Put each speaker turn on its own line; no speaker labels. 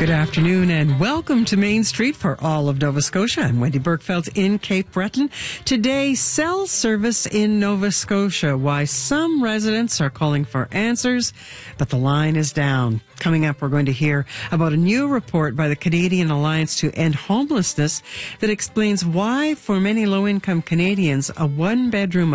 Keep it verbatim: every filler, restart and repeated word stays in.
Good afternoon and welcome to Main Street for all of Nova Scotia. I'm Wendy Bergfeld in Cape Breton. Today, cell service in Nova Scotia. Why some residents are calling for answers, but the line is down. Coming up, we're going to hear about a new report by the Canadian Alliance to End Homelessness that explains why, for many low-income Canadians, a one-bedroom